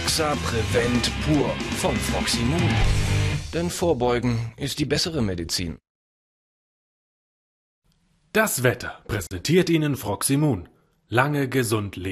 Roxa Prevent Pur von Froximun. Denn Vorbeugen ist die bessere Medizin. Das Wetter präsentiert Ihnen Froximun. Lange gesund leben.